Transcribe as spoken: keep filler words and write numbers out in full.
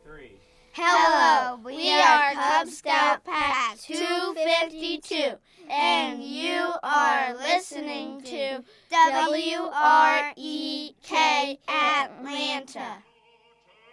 three. Hello, we are Cub Scout Pack two fifty-two, and you are listening to W R E K Atlanta.